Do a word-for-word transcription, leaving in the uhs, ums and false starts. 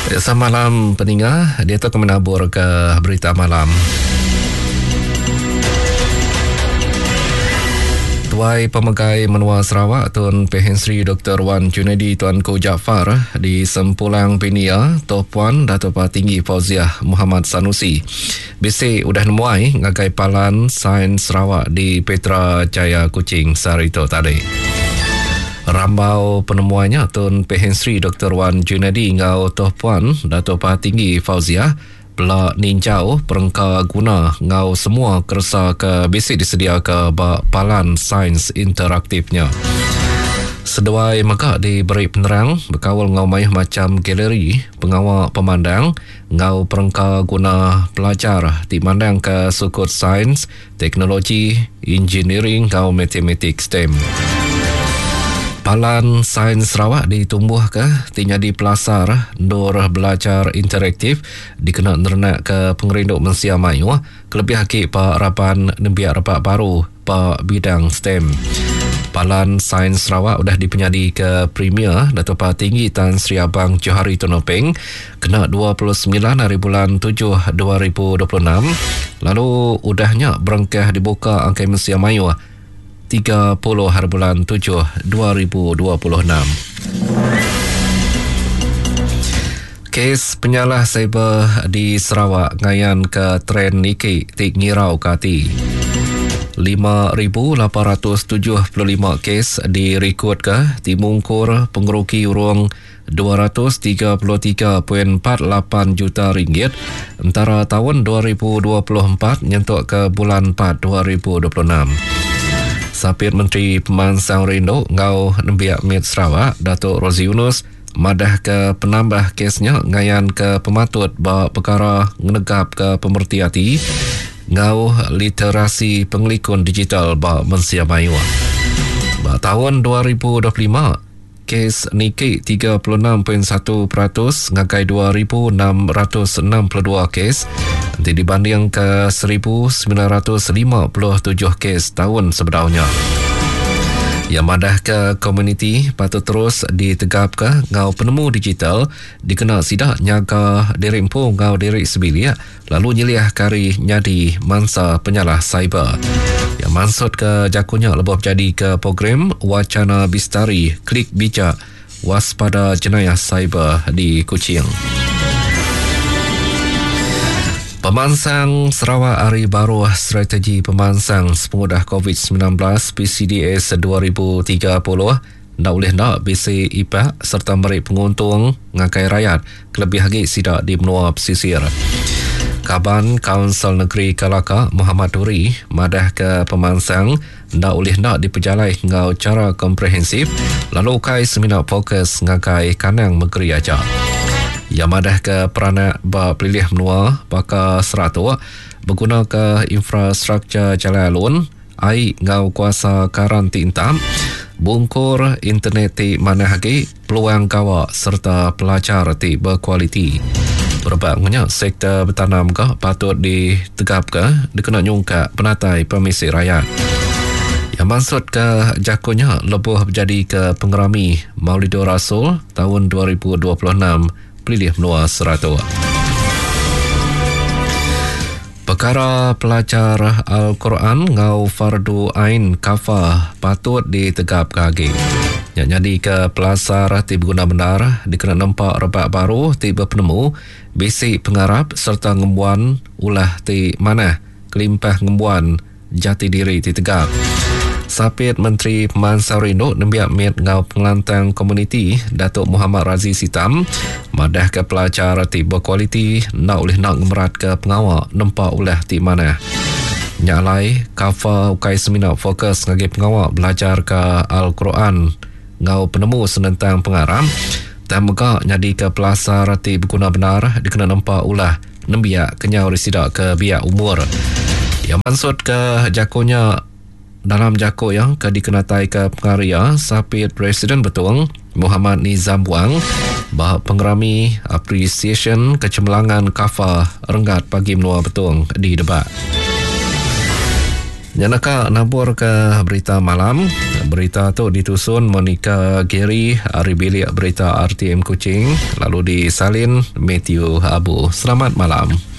Selamat malam pendengar, dia tu akan menabur ke berita malam. Tuai Pemegai Menua Sarawak Tun Pehen Sri Doktor Wan Junedi Tuanku Jaafar di Sempulang Pinia Tuan Puan Dato' Tinggi Fauziah Muhammad Sanusi bisik udah nemuai ngagai palan Sains Sarawak di Petra Jaya Kuching sarito tadi. Rambau penemuannya Tun Pehen Sri Doktor Wan Junedi ngau Tuan Puan Dato' Tinggi Fauziah pelak ninjau perengka guna ngau semua kersa ke bisik disedia ke palan sains interaktifnya. Seduai maka diberi penerang berkawal ngau mayah macam galeri pengawal pemandang ngau perengka guna pelajar dimandang ke sukut sains, teknologi, engineering ngau matematik STEM. Palan Sains Sarawak ditumbuh ke tinyadi pelasar dor belajar interaktif dikena nerenak ke pengerinduk Mensia Mayu kelebih haki pak rapan nembiak rapat baru pak bidang STEM. Palan Sains Sarawak sudah dipenyadi ke Premier Dato' Tinggi Tan Sri Abang Johari Tonopeng kena dua puluh sembilan hari bulan tujuh dua ribu dua puluh enam lalu udahnya berengkah dibuka Angkai Mensia Mayu tiga puluh hari bulan tujuh dua ribu dua puluh enam. Kes penyalah cyber di Sarawak ngayan ke tren Niki Tik Ngirau Kati. lima ribu lapan ratus tujuh puluh lima kes direkod ke timungkur pengeruki urung dua ratus tiga puluh tiga perpuluhan empat lapan juta ringgit antara tahun dua ribu dua puluh empat nyentuk ke bulan empat dua ribu dua puluh enam. Sapit Menteri Pemansang Rindu ngau Nembiak Mit Sarawak Datuk Rozi Yunus madah ke penambah kesnya ngayan ke pematut bawa perkara ngenegap ke pemerti hati ngau literasi pengelikun digital bawa Mensia Mayu. Bawa tahun dua ribu dua puluh lima kes Niki tiga puluh enam perpuluhan satu peratus ngagai dua ribu enam ratus enam puluh dua kes nanti dibanding ke seribu sembilan ratus lima puluh tujuh kes tahun sebelumnya. Yang madah ke komuniti patut terus ditegap ke ngau penemu digital dikena sidak nyaga dirimpu ngau diri sebilik lalu nyeliah kari nyadi mansa penyalah cyber. Yang maksud ke jakunya lebih jadi ke program Wacana Bistari Klik Bijak Waspada Jenayah Cyber di Kuching. Pemansang Sarawak Hari Baru Strategi Pemansang Sepengudah covid sembilan belas P C D S dua ribu tiga puluh ndak boleh nak bisi ipak serta meri penguntung ngakai rakyat kelebih lagi sidak di benua pesisir. Kaban Kaunsil Negeri Kelaka Muhammad Duri madah ke pemansang ndak boleh nak diperjalai ngau cara komprehensif lalu kai seminar fokus ngakai kanang negeri aja. Yang madah ke peranak bak pilih menua baka seratus berguna ke infrastruktur jalan alun air ngau kuasa karantina bungkur internet ti mana hagi peluang kawak serta pelajar ti berkualiti. Berbagainya sektor bertanam ke patut ditegap ke dikena nyungka penatai permisi rakyat. Yang maksud ke jakunya lebih menjadi ke pengerami Maulidur Rasul tahun dua ribu dua puluh enam pilih menua seratus. Perkara pelajar Al-Quran ngau fardu ain kafah patut ditegap kaki. Yang jadi ke pelasar ti berguna benar dikena nampak rebak baru ti berpenemu bisik pengarap serta ngembuan ulah ti mana kelimpah ngembuan jati diri ti tegap. Sapit Menteri Pemansang Rindu Nembiak Mit ngau pengelantang komuniti Datuk Muhammad Razi Sitam madah ke pelajar ti berkualiti nak oleh nak ngemerat ke pengawal nampak ulah ti mana. Nyalai kafa ukai seminar fokus ngagi pengawal belajar ke Al-Quran ngau penemu senentang pengaram dan megak nyadi ke pelasar ti berguna benar dikena nampak ulah nembiak kenyau risidak ke biak umur. Yang maksud ke jakunya dalam jakuk yang ke dikenatai ke pengaria Sapit Presiden Betung Muhammad Nizam Buang bahawa pengerami appreciation kecemerlangan kafa renggat bagi menua Betung di debat. Janaka nabur ke berita malam. Berita tu ditusun Monica Gary dari bilik berita R T M Kuching, lalu disalin Matthew Abu. Selamat malam.